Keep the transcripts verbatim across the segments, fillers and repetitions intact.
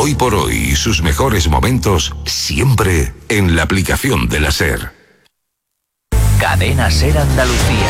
Hoy por hoy y sus mejores momentos siempre en la aplicación de la SER. Cadena SER Andalucía.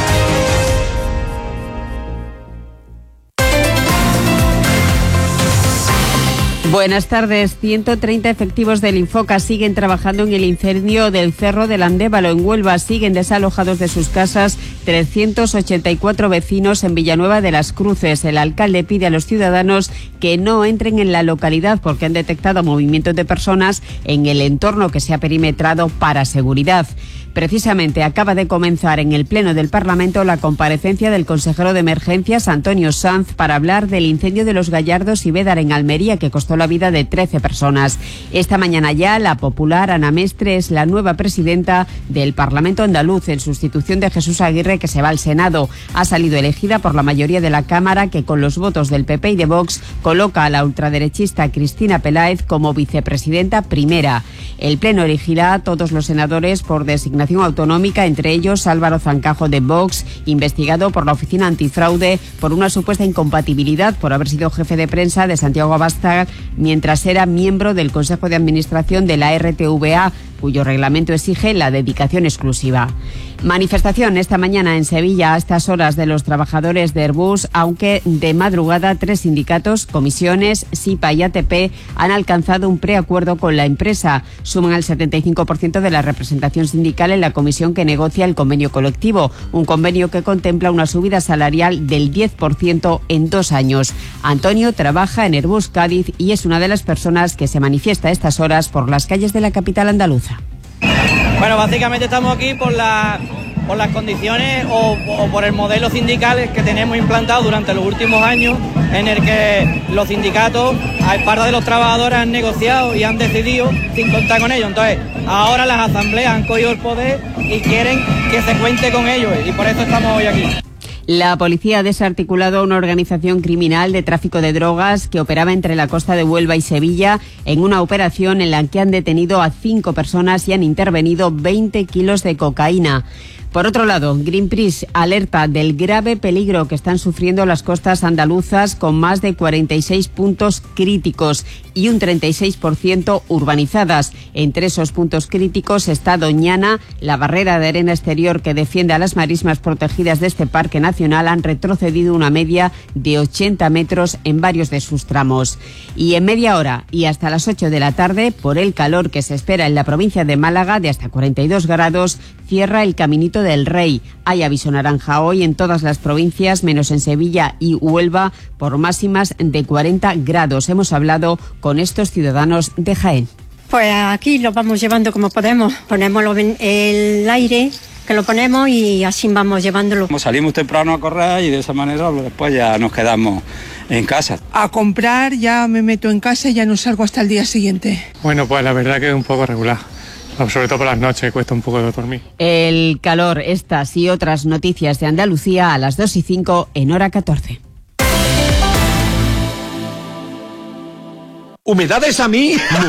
Buenas tardes. ciento treinta efectivos del Infoca siguen trabajando en el incendio del Cerro del Andévalo en Huelva. Siguen desalojados de sus casas trescientos ochenta y cuatro vecinos en Villanueva de las Cruces. El alcalde pide a los ciudadanos que no entren en la localidad porque han detectado movimientos de personas en el entorno que se ha perimetrado para seguridad. Precisamente acaba de comenzar en el Pleno del Parlamento la comparecencia del consejero de Emergencias, Antonio Sanz, para hablar del incendio de los Gallardos y Bédar en Almería, que costó la vida de trece personas. Esta mañana ya la popular Ana Mestre es la nueva presidenta del Parlamento andaluz en sustitución de Jesús Aguirre, que se va al Senado. Ha salido elegida por la mayoría de la Cámara, que con los votos del P P y de Vox coloca a la ultraderechista Cristina Peláez como vicepresidenta primera. El Pleno elegirá a todos los senadores por designación autonómica, entre ellos Álvaro Zancajo de Vox, investigado por la Oficina Antifraude por una supuesta incompatibilidad por haber sido jefe de prensa de Santiago Abascal mientras era miembro del Consejo de Administración de la R T V A, cuyo reglamento exige la dedicación exclusiva. Manifestación esta mañana en Sevilla a estas horas de los trabajadores de Airbus, aunque de madrugada tres sindicatos, comisiones, SIPA y A T P, han alcanzado un preacuerdo con la empresa. Suman el setenta y cinco por ciento de la representación sindical en la comisión que negocia el convenio colectivo, un convenio que contempla una subida salarial del diez por ciento en dos años. Antonio trabaja en Airbus Cádiz y es una de las personas que se manifiesta a estas horas por las calles de la capital andaluza. Bueno, básicamente estamos aquí por, la, por las condiciones o, o por el modelo sindical que tenemos implantado durante los últimos años, en el que los sindicatos, a espaldas de los trabajadores, han negociado y han decidido sin contar con ellos. Entonces, ahora las asambleas han cogido el poder y quieren que se cuente con ellos, y por eso estamos hoy aquí. La policía ha desarticulado una organización criminal de tráfico de drogas que operaba entre la costa de Huelva y Sevilla en una operación en la que han detenido a cinco personas y han intervenido veinte kilos de cocaína. Por otro lado, Greenpeace alerta del grave peligro que están sufriendo las costas andaluzas, con más de cuarenta y seis puntos críticos y un treinta y seis por ciento urbanizadas. Entre esos puntos críticos está Doñana. La barrera de arena exterior que defiende a las marismas protegidas de este parque nacional han retrocedido una media de ochenta metros en varios de sus tramos. Y en media hora y hasta las ocho de la tarde, por el calor que se espera en la provincia de Málaga de hasta cuarenta y dos grados, cierra el Caminito del Rey. Hay aviso naranja hoy en todas las provincias, menos en Sevilla y Huelva, por máximas de cuarenta grados. Hemos hablado con estos ciudadanos de Jaén. Pues aquí lo vamos llevando como podemos. Ponemos el aire, que lo ponemos, y así vamos llevándolo. Salimos temprano a correr y de esa manera después ya nos quedamos en casa. A comprar, ya me meto en casa y ya no salgo hasta el día siguiente. Bueno, pues la verdad que es un poco regular. Sobre todo por las noches, cuesta un poco de dormir. El calor, estas y otras noticias de Andalucía a las dos y cinco en hora catorce. ¿Humedades a mí?